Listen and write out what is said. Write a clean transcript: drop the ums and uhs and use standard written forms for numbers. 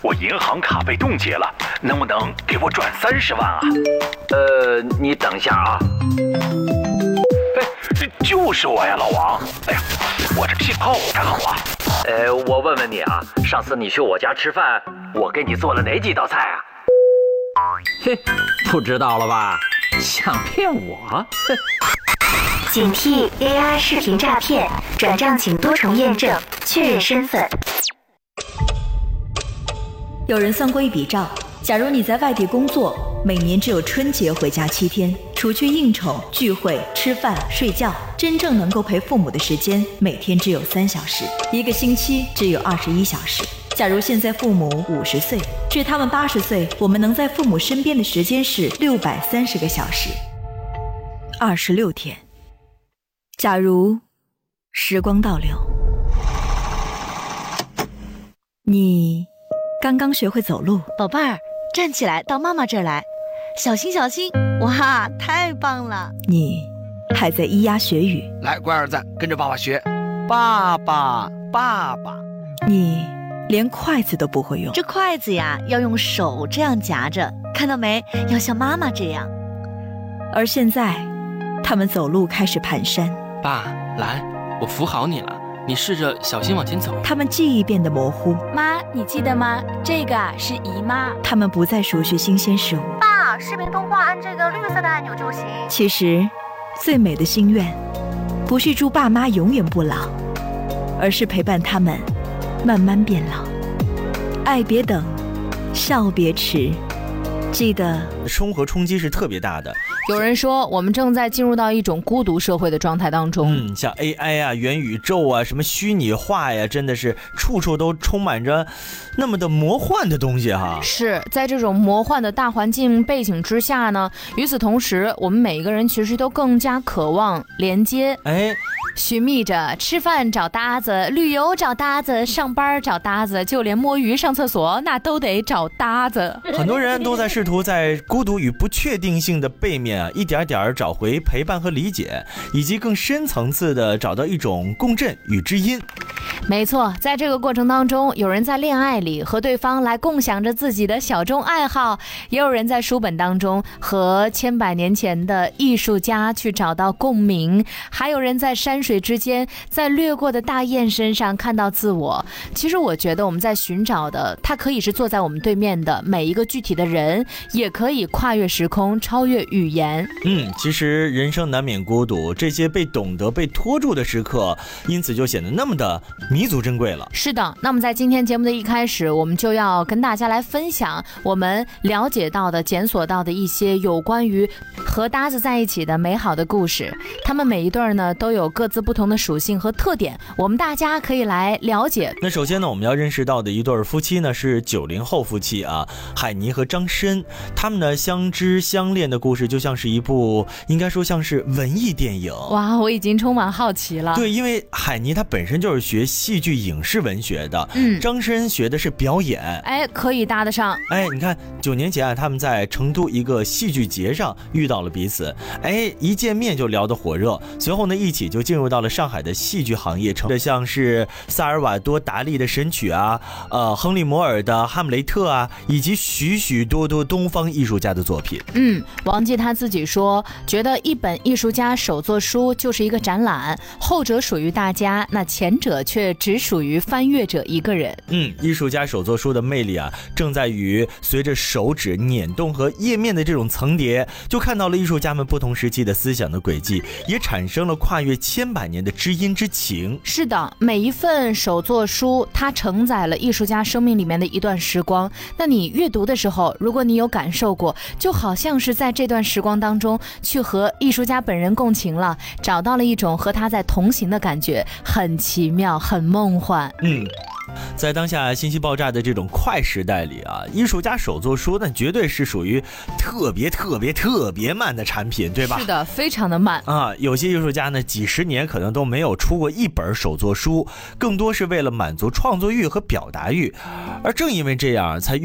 我银行卡被冻结了，能不能给我转30万啊？ 你等一下啊。 哎，就是我呀，老王。哎呀，我这信号不太好啊。 我问问你啊，上次你去我家吃饭，我给你做了哪几道菜啊？ 嘿，不知道了吧？想骗我？ 警惕 AI 视频诈骗，转账请多重验证，确认身份。 有人算过一笔账，假如你在外地工作，每年只有春节回家7天，除去应酬、聚会、吃饭、睡觉，真正能够陪父母的时间，每天只有3小时，一个星期只有21小时。假如现在父母50岁，至他们80岁，我们能在父母身边的时间是630个小时，26天。假如时光倒流，你刚刚学会走路， 宝贝儿，站起来，到妈妈这儿来，小心小心！哇，太棒了！ 你还在咿呀学语， 来，乖儿子，跟着爸爸学，爸爸，爸爸。 你连筷子都不会用， 这筷子呀，要用手这样夹着，看到没？要像妈妈这样。 而现在，他们走路开始蹒跚。 爸，来，我扶好你了，你试着小心往前走。 他们记忆变得模糊。 妈，你记得吗？这个是姨妈。 他们不再熟悉新鲜事物。 爸，视频通话按这个绿色的按钮就行。 其实，最美的心愿，不是祝爸妈永远不老，而是陪伴他们慢慢变老。爱别等，笑别迟，记得生活冲击是特别大的。 有人说我们正在进入到一种孤独社会的状态当中。 像 AI 啊、元宇宙啊、什么虚拟化呀，真的是处处都充满着那么的魔幻的东西哈。 是在这种魔幻的大环境背景之下呢，与此同时，我们每一个人其实都更加渴望连接。寻觅着吃饭找搭子，旅游找搭子，上班找搭子，就连摸鱼上厕所那都得找搭子。 很多人都在试图在孤独与不确定性的背面一点点找回陪伴和理解，以及更深层次的找到一种共振与知音。 没错，在这个过程当中，有人在恋爱里和对方来共享着自己的小众爱好，也有人在书本当中和千百年前的艺术家去找到共鸣，还有人在山水之间，在掠过的大雁身上看到自我。其实我觉得我们在寻找的，它可以是坐在我们对面的每一个具体的人，也可以跨越时空，超越语言。 其实人生难免孤独，这些被懂得、被拖住的时刻，因此就显得那么的弥足珍贵了。 是的，那么在今天节目的一开始，我们就要跟大家来分享我们了解到的、检索到的一些有关于和搭子在一起的美好的故事。他们每一对呢都有各自不同的属性和特点，我们大家可以来了解。 那首先呢，我们要认识到的一对夫妻呢是90后夫妻啊，海尼和张申。他们呢相知相恋的故事就像是一部，应该说像是文艺电影。 哇，我已经充满好奇了。 对，因为海尼他本身就是学戏剧影视文学的，张申学的是表演， 可以搭得上。 你看9年前他们在成都一个戏剧节上遇到了彼此，一见面就聊得火热，随后呢一起就进入到了上海的戏剧行业，成的像是萨尔瓦多·达利的神曲啊，亨利·摩尔的《哈姆雷特》啊，以及许许多多东方艺术家的作品。 王记他自己说，觉得一本艺术家手作书就是一个展览，后者属于大家，那前者却只属于翻阅者一个人。 艺术家手作书的魅力啊，正在于随着手指捻动和页面的这种层叠，就看到了艺术家们不同时期的思想的轨迹，也产生了跨越千百年的知音之情。 是的，每一份手作书，它承载了艺术家生命里面的一段时光。那你阅读的时候，如果你有感受过，就好像是在这段时光当中去和艺术家本人共情了，找到了一种和他在同行的感觉，很奇妙，很梦幻。 在当下信息爆炸的这种快时代里啊，艺术家手作书那绝对是属于特别慢的产品，对吧？ 是的，非常的慢啊。有些艺术家呢，几十年可能都没有出过一本手作书，更多是为了满足创作欲和表达欲，而正因为这样，才